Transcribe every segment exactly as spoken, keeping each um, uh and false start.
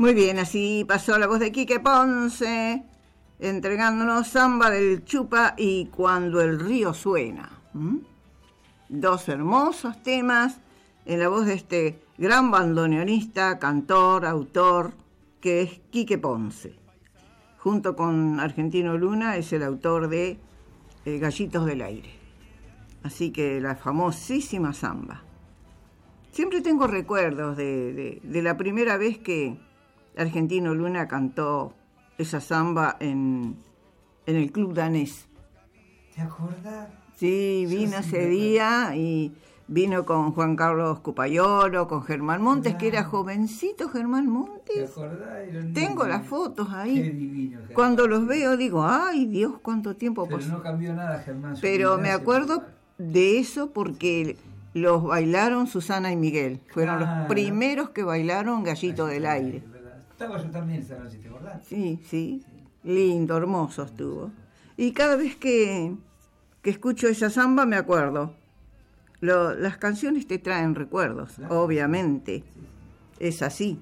Muy bien, así pasó la voz de Quique Ponce, entregándonos Samba del Chupa y Cuando el río suena. ¿Mm? Dos hermosos temas en la voz de este gran bandoneonista, cantor, autor, que es Quique Ponce. Junto con Argentino Luna es el autor de eh, Gallitos del Aire. Así que la famosísima samba. Siempre tengo recuerdos de, de, de la primera vez que Argentino Luna cantó esa samba en, en el Club Danés. ¿Te acordás? Sí, vino ese día y vino con Juan Carlos Cupayoro, con Germán Montes, que era jovencito Germán Montes. ¿Te acordás? Tengo las fotos ahí. Qué divino, Germán. Cuando los veo digo, ay Dios, cuánto tiempo Pero pasó. no cambió nada, Germán. Pero me acuerdo de eso porque los bailaron Susana y Miguel. Fueron Claro. los primeros que bailaron Gallito del Aire. Estaba yo también esa noche, ¿te acordás? Sí, sí. Lindo, hermoso estuvo. Y cada vez que, que escucho esa samba me acuerdo. Lo, las canciones te traen recuerdos, Claro. obviamente. Es así.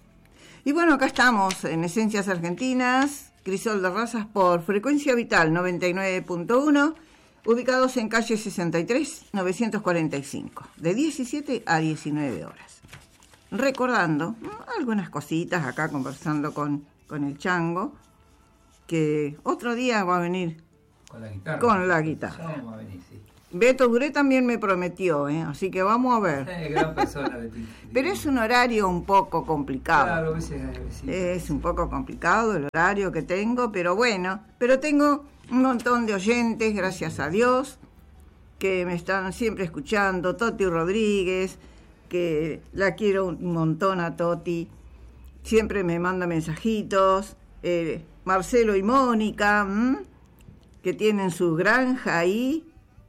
Y bueno, acá estamos en Esencias Argentinas, Crisol de Razas por Frecuencia Vital noventa y nueve punto uno, ubicados en calle sesenta y tres, novecientos cuarenta y cinco, de diecisiete a diecinueve horas. Recordando ¿no? algunas cositas acá conversando con, con el Chango, que otro día va a venir Con la guitarra. con la guitarra. Ya vamos a venir, sí. Beto Duré también me prometió, ¿eh? Así que vamos a ver. Eh, gran persona, Betty. Pero es un horario un poco complicado. Claro, a veces, a veces sí. Es un poco complicado el horario que tengo, pero bueno, pero tengo un montón de oyentes, gracias a Dios, que me están siempre escuchando. Toti Rodríguez, que la quiero un montón a Toti, siempre me manda mensajitos. Eh, Marcelo y Mónica, ¿m? que tienen su granja ahí.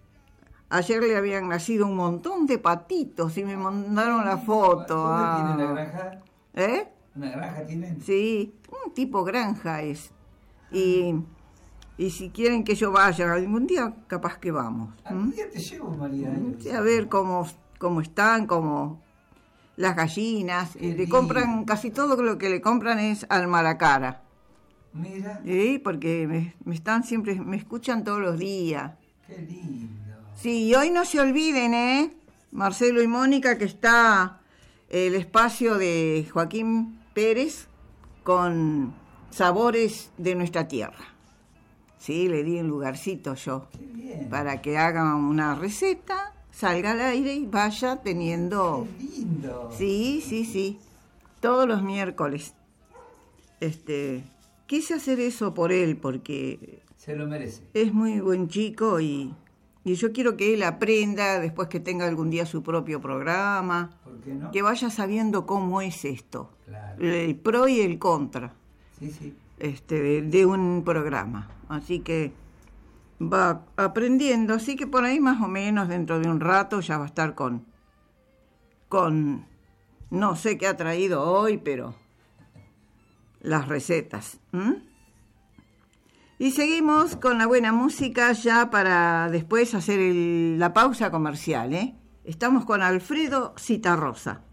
Ayer le habían nacido un montón de patitos y me mandaron la foto. ¿Dónde Ah. tienen la granja? ¿Eh? ¿Una granja tienen? Sí, un tipo granja es. Y, y si quieren que yo vaya algún día, capaz que vamos. Algún ¿Mm? día te llevo, María. Sí, a ver cómo, cómo están, cómo las gallinas. Qué Y le lindo. compran, casi todo lo que le compran es al Malacara. Mira, ¿Sí? Porque me, me están siempre, me escuchan todos los días. qué lindo. Sí, y hoy no se olviden, ¿eh? Marcelo y Mónica, que está el espacio de Joaquín Pérez con sabores de nuestra tierra. Sí, le di un lugarcito yo Qué bien. para que haga una receta, salga al aire y vaya teniendo... Qué lindo. Sí, sí, sí, todos los miércoles. Este, quise hacer eso por él porque Se lo merece. es muy buen chico y, y yo quiero que él aprenda después que tenga algún día su propio programa, ¿Por qué no? que vaya sabiendo cómo es esto, Claro. el pro y el contra Sí, sí. este, de, de un programa. Así que va aprendiendo, así que por ahí más o menos dentro de un rato ya va a estar con, con no sé qué ha traído hoy, pero las recetas. ¿m? Y seguimos con la buena música ya para después hacer el- la pausa comercial, ¿eh? Estamos con Alfredo Citarrosa.